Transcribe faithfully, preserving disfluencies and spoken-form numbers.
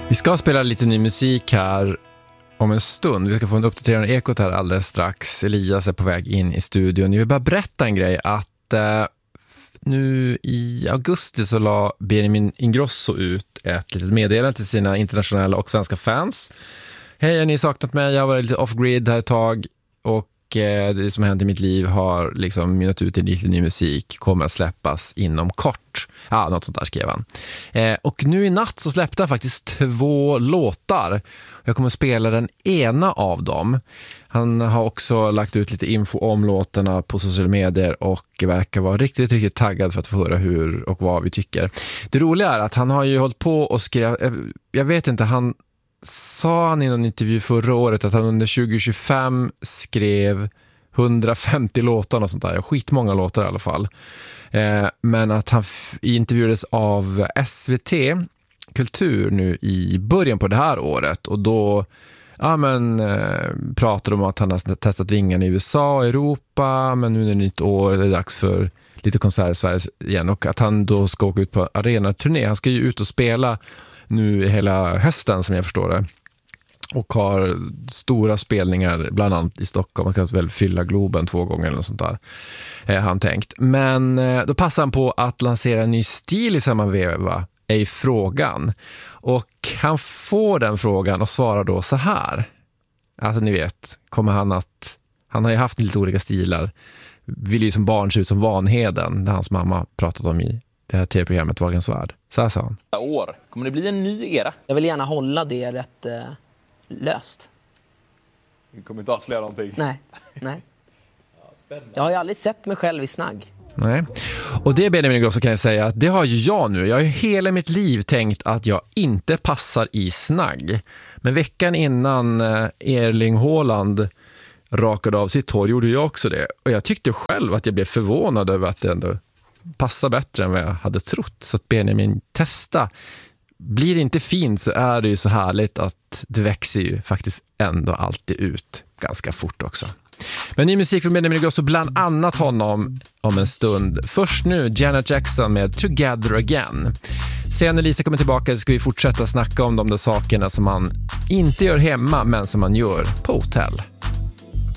Vi ska spela lite ny musik här om en stund. Vi ska få en uppdaterande ekot här alldeles strax. Elias är på väg in i studion. Jag vill bara berätta en grej att eh, nu i augusti så la Benjamin Ingrosso ut ett litet meddelande till sina internationella och svenska fans. Hej, har ni saknat mig? Jag har varit lite off-grid här ett tag och det som hänt i mitt liv har liksom mynnat ut i lite ny musik, kommer att släppas inom kort. Ja, något sånt där skrev han. Eh, och nu i natt så släppte han faktiskt två låtar. Jag kommer att spela den ena av dem. Han har också lagt ut lite info om låtarna på sociala medier och verkar vara riktigt, riktigt taggad för att få höra hur och vad vi tycker. Det roliga är att han har ju hållit på och skrev, jag vet inte, han sa han i någon intervju förra året att han under tjugo tjugofem skrev hundrafemtio låtar och sånt där. Skitmånga låtar i alla fall. Eh, men att han f- intervjuades av S V T Kultur nu i början på det här året och då ja, men, eh, pratade om att han har testat vingarna i U S A och Europa, men nu är det nytt år, det är dags för lite konserter i Sverige igen och att han då ska åka ut på arenaturné. Han ska ju ut och spela nu hela hösten som jag förstår det och har stora spelningar bland annat i Stockholm. Man kan väl fylla Globen två gånger eller något sånt där eh, han tänkt. Men eh, då passar han på att lansera en ny stil i samma veva är frågan och han får den frågan och svarar då så här. Alltså ni vet, kommer han att han har ju haft lite olika stilar, vill ju som barn se ut som Vanheden, det hans mamma pratat om i det här tv-programmet Wahlgrens värld. Så här sa han. År. Kommer det bli en ny era? Jag vill gärna hålla det rätt eh, löst. Vi kommer inte avslöja någonting. Nej, nej. Jag har ju aldrig sett mig själv i snagg. Nej. Och det Benjamin Ingrosso kan jag säga att det har ju jag nu. Jag har ju hela mitt liv tänkt att jag inte passar i snagg. Men veckan innan Erling Haaland rakade av sitt hår gjorde jag också det. Och jag tyckte själv att jag blev förvånad över att det ändå passar bättre än vad jag hade trott. Så att Benjamin, testa. Blir det inte fint så är det ju så härligt att det växer ju faktiskt ändå alltid ut ganska fort också. Men ny musik från Benjamin Ingrosso, bland annat honom om en stund. Först nu Janet Jackson med Together Again. Sen när Lisa kommer tillbaka så ska vi fortsätta snacka om de där sakerna som man inte gör hemma men som man gör på hotell.